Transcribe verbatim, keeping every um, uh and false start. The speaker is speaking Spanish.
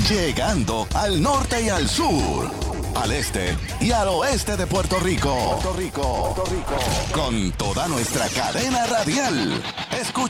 llegando al norte y al sur, al este y al oeste de Puerto Rico. Puerto Rico, Puerto Rico. Con toda nuestra cadena radial. Escucha